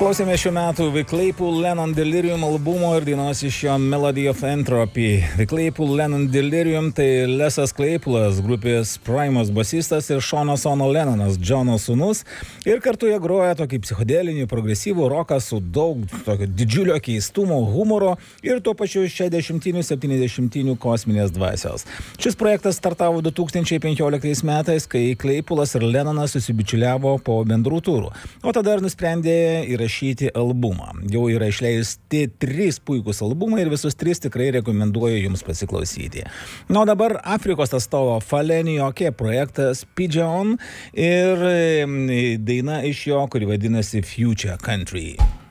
Klausėme šių metų The Claypool Lennon Delirium albumo ir dainos iš jo Melody of Entropy. The Claypool Lennon Delirium tai Lesas Claypoolas, grupės Primus bosistas ir Seanas Ono Lennonas, Džono sūnus. Ir kartu jie groja tokį psichodelinį, progresyvų roką su daug tokio didžiulio keistumo, humoro ir tuo pačiu 60-70 kosminės dvasios. Šis projektas startavo 2015 metais, kai Claypoolas ir Lennonas susibičiuliavo po bendrų turų. O tada ir nusprendė įrašyti albumą. Jau yra išleisti 3 puikūs albumai ir visus 3 tikrai rekomenduoju jums pasiklausyti. Na, o dabar Afrikos atstovo Falenio K projektas Pigeon ir daina iš jo, kuri vadinasi Future Country.